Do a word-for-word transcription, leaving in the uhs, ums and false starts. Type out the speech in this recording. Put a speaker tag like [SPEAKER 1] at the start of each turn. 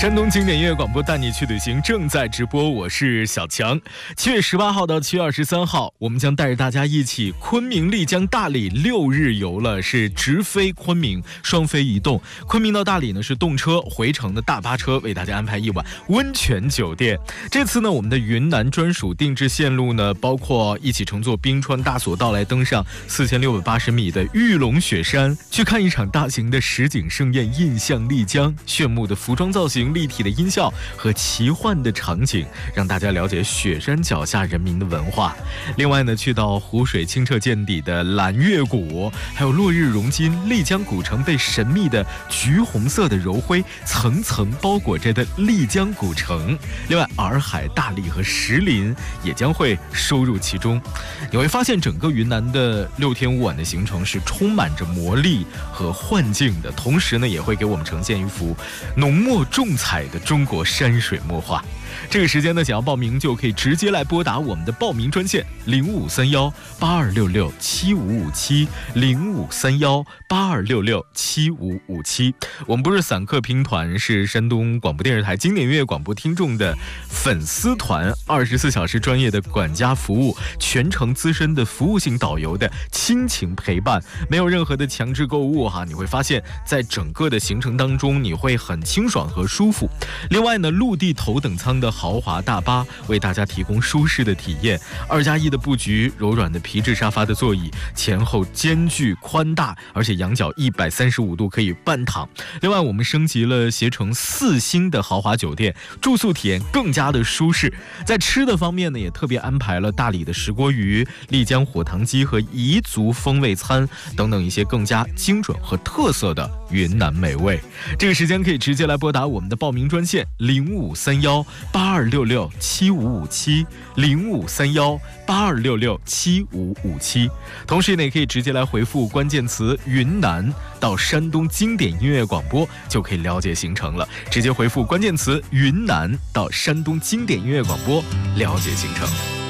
[SPEAKER 1] 山东经典音乐广播带你去旅行正在直播，我是小强。七月十八号到七月二十三号，我们将带着大家一起昆明、丽江、大理六日游了，是直飞昆明，双飞移动。昆明到大理呢是动车，回程的大巴车为大家安排一晚温泉酒店。这次呢，我们的云南专属定制线路呢，包括一起乘坐冰川大索道来登上四千六百八十米的玉龙雪山，去看一场大型的实景盛宴，印象丽江，炫目的服装造型、立体的音效和奇幻的场景，让大家了解雪山脚下人民的文化。另外呢，去到湖水清澈见底的蓝月谷，还有落日融金，丽江古城被神秘的橘红色的柔灰层层包裹着的丽江古城。另外，洱海、大理和石林也将会收入其中。你会发现，整个云南的六天五晚的行程是充满着魔力和幻境的，同时呢，也会给我们呈现一幅浓墨重彩的中国山水墨画。这个时间呢，想要报名就可以直接来拨打我们的报名专线零五三幺八二六六七五五七零五三幺八二六六七五五七。我们不是散客拼团，是山东广播电视台经典音乐广播听众的粉丝团，二十四小时专业的管家服务，全程资深的服务性导游的亲情陪伴，没有任何的强制购物哈。你会发现在整个的行程当中，你会很清爽和舒服。另外呢，陆地头等舱的豪华大巴为大家提供舒适的体验，二加一的布局，柔软的皮质沙发的座椅，前后间距宽大，而且仰角一百三十五度可以半躺。另外，我们升级了携程四星的豪华酒店，住宿体验更加的舒适。在吃的方面呢，也特别安排了大理的石锅鱼、丽江火塘鸡和彝族风味餐等等一些更加精准和特色的云南美味。这个时间可以直接来拨打我们的报名专线零五三幺八二六六七五五七零五三幺八二六六七五五七。同时呢，也可以直接来回复关键词云南到山东经典音乐广播，就可以了解行程了。直接回复关键词云南到山东经典音乐广播，了解行程。